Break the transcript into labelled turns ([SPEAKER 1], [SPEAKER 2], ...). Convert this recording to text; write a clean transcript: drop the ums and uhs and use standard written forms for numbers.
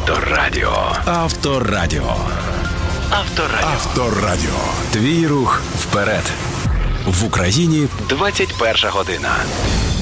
[SPEAKER 1] Авторадіо. Авторадіо. Авторадіо. Авторадіо. Твій рух вперед. В Україні 21 година.